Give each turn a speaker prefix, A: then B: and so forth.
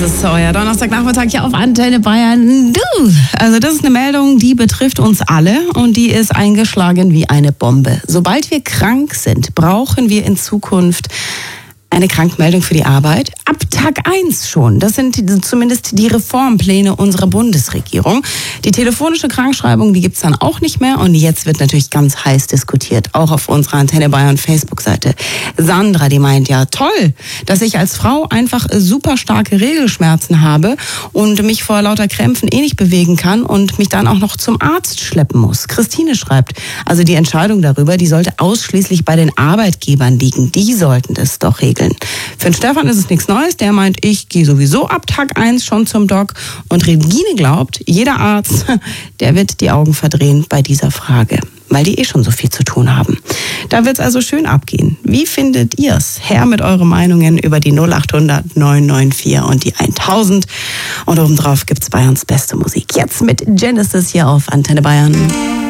A: ist euer Donnerstagnachmittag hier auf Antenne Bayern. Also das ist eine Meldung, die betrifft uns alle und die ist eingeschlagen wie eine Bombe. Sobald wir krank sind, brauchen wir in Zukunft eine Krankmeldung für die Arbeit. Ab Tag 1 schon. Das sind zumindest die Reformpläne unserer Bundesregierung. Die telefonische Krankschreibung, die gibt's dann auch nicht mehr. Und jetzt wird natürlich ganz heiß diskutiert, auch auf unserer Antenne Bayern Facebook-Seite. Sandra, die meint, ja toll, dass ich als Frau einfach super starke Regelschmerzen habe und mich vor lauter Krämpfen nicht bewegen kann und mich dann auch noch zum Arzt schleppen muss. Christine schreibt, also die Entscheidung darüber, die sollte ausschließlich bei den Arbeitgebern liegen. Die sollten das doch regeln. Für den Stefan ist es nichts Neues. Der meint, ich gehe sowieso ab Tag 1 schon zum Doc. Und Regine glaubt, jeder Arzt, der wird die Augen verdrehen bei dieser Frage, weil die schon so viel zu tun haben. Da wird's also schön abgehen. Wie findet ihr's? Her mit euren Meinungen über die 0800 994 und die 1000. Und obendrauf gibt's Bayerns beste Musik. Jetzt mit Genesis hier auf Antenne Bayern.